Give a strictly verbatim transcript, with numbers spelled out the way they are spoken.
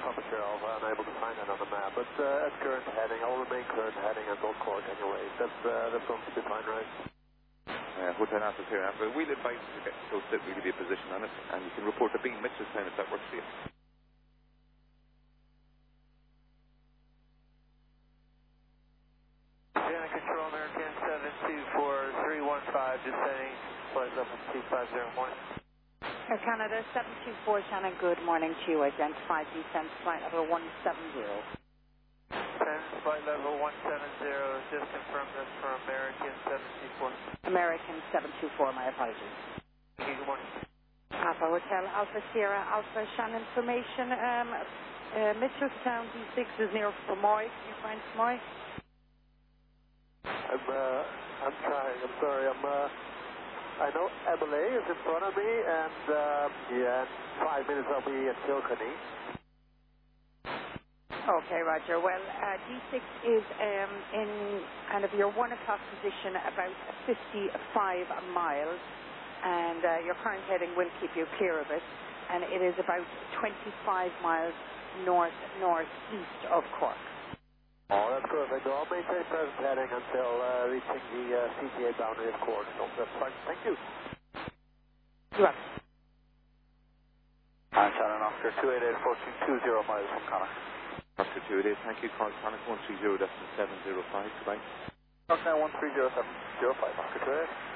Papa Sierra Alpha, unable to find that on the map, but uh, at current heading, I'll remain current heading until Cork anyway. That's, uh, that's going to be fine, right? Uh, Hotel Alpha Sierra Alpha, we'll advise you to get close to it, we'll give you a position on it, and you can report to Beam Mitchelstown if that works for you. Vienna Control, American seven two four three one five, descending flight level two five zero, morning. Air Canada seven two four, Shannon, good morning to you. Identify descent flight level one seven zero. Descent flight level one seven zero, just confirm this for American seven two four. American seven two four, my apologies. Thank you, good morning. Alpha Hotel, Alpha Sierra, Alpha Shannon information. Um, uh, Mitchelstown D six is near Fermoy. Can you find Fermoy? I'm, uh, I'm trying, I'm sorry, I'm, uh, I know Abelay is in front of me, and, uh, yeah, in five minutes I'll be at Kilkenny. Okay, Roger. Well, uh, D six is um, in kind of your one o'clock position, about fifty-five miles, and uh, your current heading will keep you clear of it, and it is about twenty-five miles north-northeast of Cork. Oh, that's perfect. I'll maintain present heading until uh, reaching the uh, C T A boundary of Cork. So that's fine. Thank you. You're welcome. I'm Shannon, Oscar two eight eight, approaching two zero miles from Connacht. Oscar two eight eight, thank you. Call Connacht one three zero, that's seven zero five, goodbye. Oscar now one three zero seven zero five, Oscar two eight eight.